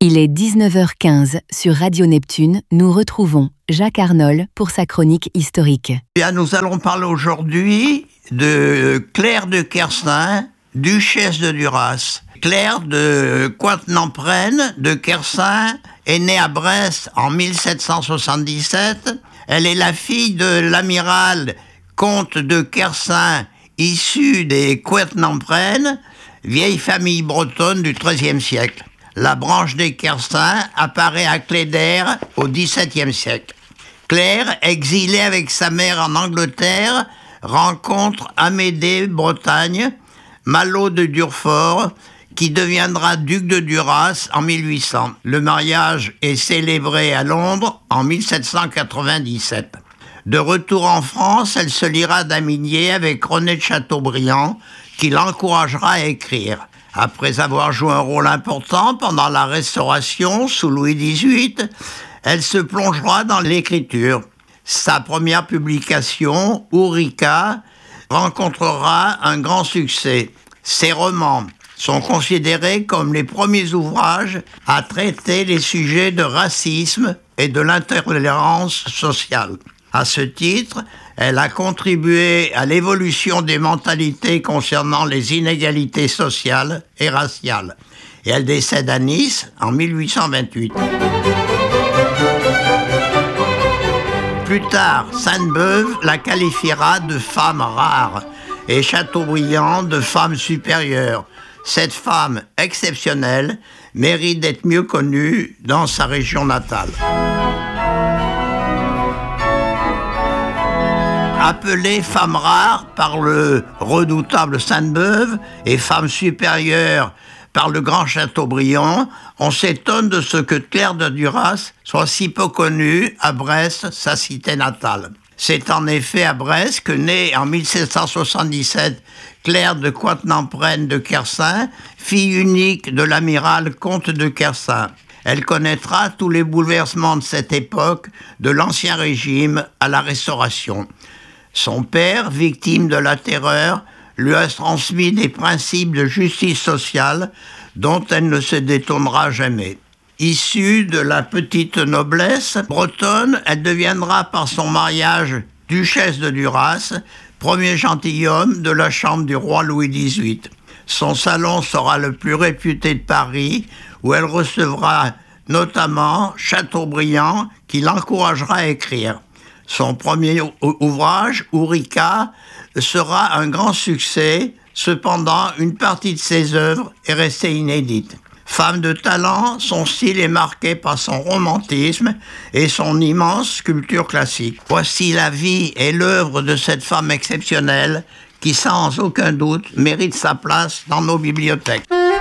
Il est 19h15 sur Radio Neptune. Nous retrouvons Jacques Arnold pour sa chronique historique. Bien, nous allons parler aujourd'hui de Claire de Kersin, duchesse de Duras. Claire de Coitentin-Prennes de Kersin est née à Brest en 1777. Elle est la fille de l'amiral comte de Kersin, issu des Coitentin-Prennes, vieille famille bretonne du XIIIe siècle. La branche des Kersin apparaît à Cléder au XVIIe siècle. Claire, exilée avec sa mère en Angleterre, rencontre Amédée Bretagne, Malo de Durfort, qui deviendra duc de Duras en 1800. Le mariage est célébré à Londres en 1797. De retour en France, elle se liera d'amitié avec René de Chateaubriand, qui l'encouragera à écrire. Après avoir joué un rôle important pendant la Restauration sous Louis XVIII, elle se plongera dans l'écriture. Sa première publication, Ourika, rencontrera un grand succès. Ses romans sont considérés comme les premiers ouvrages à traiter les sujets de racisme et de l'intolérance sociale. À ce titre, elle a contribué à l'évolution des mentalités concernant les inégalités sociales et raciales. Et elle décède à Nice en 1828. Plus tard, Sainte-Beuve la qualifiera de femme rare et Chateaubriand de femme supérieure. Cette femme exceptionnelle mérite d'être mieux connue dans sa région natale. Appelée femme rare par le redoutable Sainte-Beuve et femme supérieure par le grand Chateaubriand, on s'étonne de ce que Claire de Duras soit si peu connue à Brest, sa cité natale. C'est en effet à Brest que naît en 1777 Claire de Coitentin-Prennes de Kersin, fille unique de l'amiral comte de Kersin. Elle connaîtra tous les bouleversements de cette époque, de l'Ancien Régime à la Restauration. Son père, victime de la terreur, lui a transmis des principes de justice sociale dont elle ne se détournera jamais. Issue de la petite noblesse bretonne, elle deviendra par son mariage duchesse de Duras, premier gentilhomme de la chambre du roi Louis XVIII. Son salon sera le plus réputé de Paris, où elle recevra notamment Chateaubriand, qui l'encouragera à écrire. Son premier ouvrage, Ourika, sera un grand succès. Cependant, une partie de ses œuvres est restée inédite. Femme de talent, son style est marqué par son romantisme et son immense culture classique. Voici la vie et l'œuvre de cette femme exceptionnelle qui, sans aucun doute, mérite sa place dans nos bibliothèques.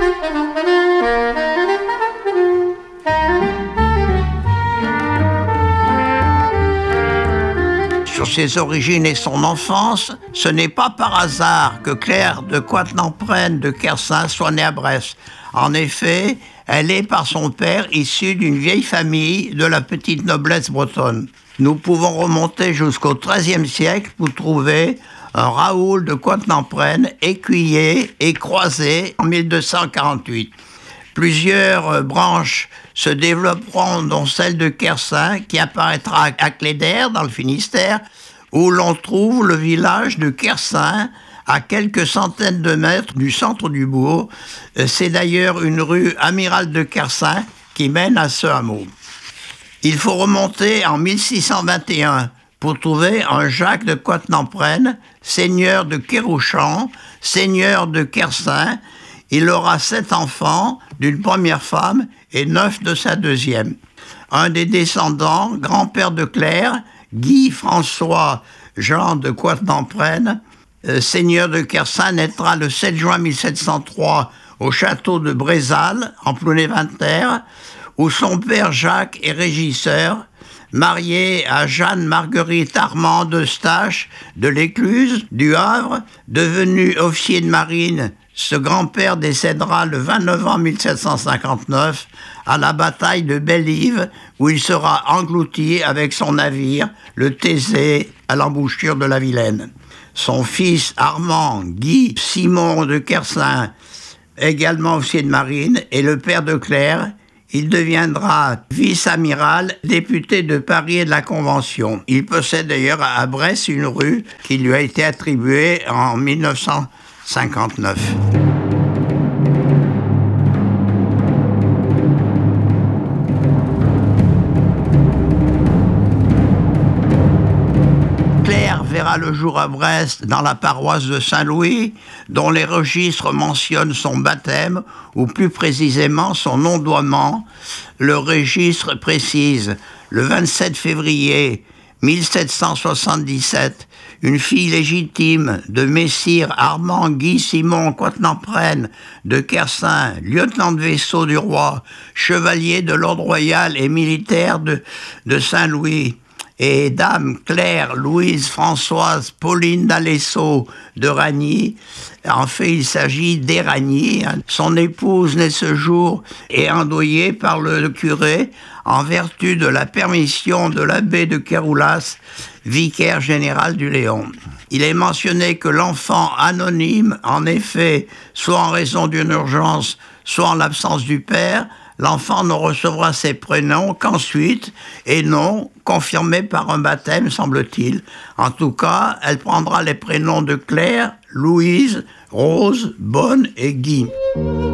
Sur ses origines et son enfance, ce n'est pas par hasard que Claire de Coitentin-Prennes de Kersin soit née à Brest. En effet, elle est par son père issue d'une vieille famille de la petite noblesse bretonne. Nous pouvons remonter jusqu'au XIIIe siècle pour trouver un Raoul de Coitentin-Prennes, écuyer et croisé en 1248. Plusieurs branches se développeront, dont celle de Kersin, qui apparaîtra à Cléder, dans le Finistère, où l'on trouve le village de Kersin, à quelques centaines de mètres du centre du bourg. C'est d'ailleurs une rue Amiral de Kersin qui mène à ce hameau. Il faut remonter en 1621 pour trouver un Jacques de Coitentin-Prennes, seigneur de Kérouchan, seigneur de Kersin. Il aura 7 enfants d'une première femme et 9 de sa deuxième. Un des descendants, grand-père de Claire, Guy François Jean de Coitentin-Prennes, seigneur de Kersin, naîtra le 7 juin 1703 au château de Brézal, en Plounéventaire, où son père Jacques est régisseur, marié à Jeanne-Marguerite Armand d'Eustache de l'Écluse, du Havre, devenu officier de marine. Ce grand-père décédera le 20 novembre 1759 à la bataille de Belle-Île, où il sera englouti avec son navire, le Thésée, à l'embouchure de la Vilaine. Son fils Armand Guy Simon de Kersin, également officier de marine, est le père de Claire, Il deviendra vice-amiral, député de Paris et de la Convention. Il possède d'ailleurs à Brest une rue qui lui a été attribuée en 1959. Verra le jour à Brest dans la paroisse de Saint-Louis, dont les registres mentionnent son baptême, ou plus précisément son ondoiement. Le registre précise le 27 février 1777, une fille légitime de Messire Armand Guy Simon Coitenempren de Kersin, lieutenant de vaisseau du roi, chevalier de l'ordre royal et militaire de Saint-Louis, et Dame Claire Louise Françoise Pauline d'Alessau de Ragny. En fait, il s'agit d'Éragny. Son épouse naît ce jour et endoyée par le curé en vertu de la permission de l'abbé de Kéroulas, vicaire général du Léon. Il est mentionné que l'enfant anonyme, en effet, soit en raison d'une urgence, soit en l'absence du père, l'enfant ne recevra ses prénoms qu'ensuite, et non confirmé par un baptême, semble-t-il. En tout cas, elle prendra les prénoms de Claire, Louise, Rose, Bonne et Guy.